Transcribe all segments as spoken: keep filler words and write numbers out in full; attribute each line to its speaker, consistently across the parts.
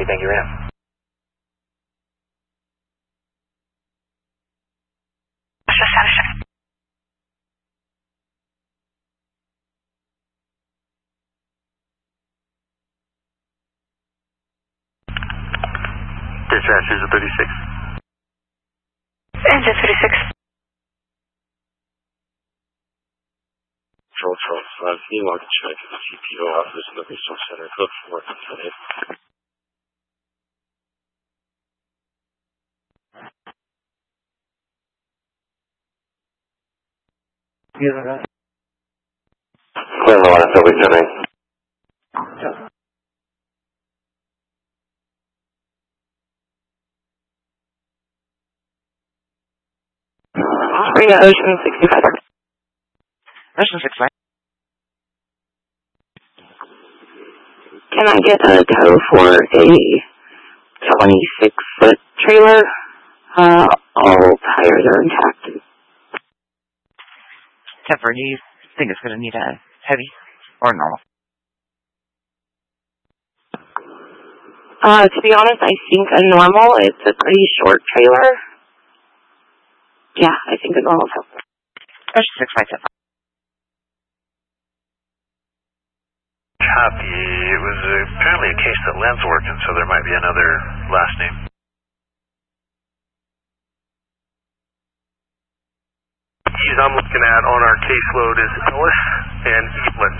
Speaker 1: Thank you, Ram.
Speaker 2: Dispatch, is it thirty-six?
Speaker 3: Engine thirty-six.
Speaker 2: Control twelve five, can you log and check the G P O office in the resource center? Look for work today.
Speaker 1: Yeah.
Speaker 2: Clear the line, Philly, Jimmy.
Speaker 3: Bring Ocean sixty-five.
Speaker 4: Ocean sixty-five.
Speaker 3: Can I get a tow for a twenty-six foot trailer? Uh, all tires are intact.
Speaker 4: Temper, do you think it's going to need a heavy or normal?
Speaker 3: Uh, to be honest, I think a normal. It's a pretty short trailer. Yeah, I think a normal tow.
Speaker 4: Ocean sixty-five.
Speaker 2: Copy. It was apparently a case that Len's working, so there might be another last name. Keys I'm looking at on our caseload is Ellis and Evelyn.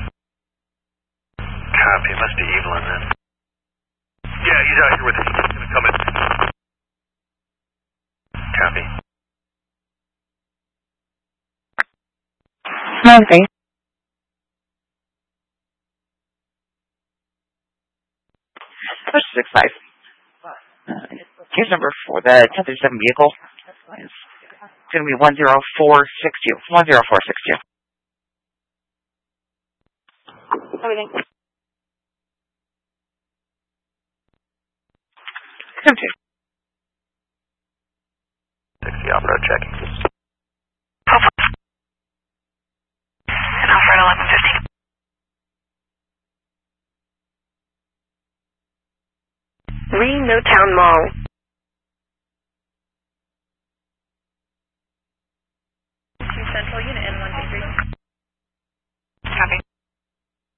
Speaker 2: Copy. It must be Evelyn then. Yeah, he's out here with us. He's going to come in. Copy.
Speaker 3: Okay.
Speaker 4: Ocean sixty-five. Uh, case number for the ten thirty-seven vehicle is going to be one zero four six two. one zero four six two.
Speaker 3: Everything.
Speaker 4: Okay.
Speaker 2: sixty off-road checking.
Speaker 3: And Alfred eleven fifty. Reno Town Mall. Central Unit.